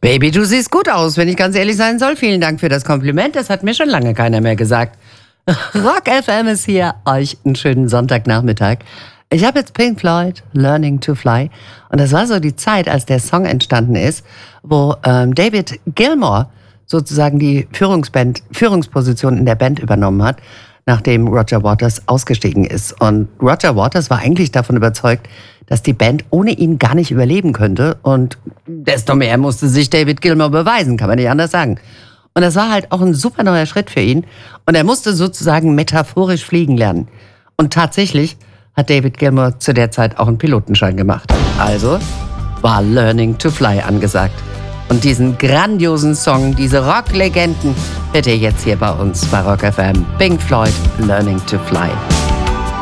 Baby, du siehst gut aus, wenn ich ganz ehrlich sein soll. Vielen Dank für das Kompliment. Das hat mir schon lange keiner mehr gesagt. Rock FM ist hier. Euch einen schönen Sonntagnachmittag. Ich habe jetzt Pink Floyd, Learning to Fly. Und das war so die Zeit, als der Song entstanden ist, wo David Gilmour sozusagen die Führungsposition in der Band übernommen hat, nachdem Roger Waters ausgestiegen ist. Und Roger Waters war eigentlich davon überzeugt, dass die Band ohne ihn gar nicht überleben könnte. Und desto mehr musste sich David Gilmour beweisen, kann man nicht anders sagen. Und das war halt auch ein super neuer Schritt für ihn. Und er musste sozusagen metaphorisch fliegen lernen. Und tatsächlich hat David Gilmour zu der Zeit auch einen Pilotenschein gemacht. Also war Learning to Fly angesagt. Und diesen grandiosen Song, diese Rock-Legenden, hört ihr jetzt hier bei uns bei Rock FM. Pink Floyd, Learning to Fly.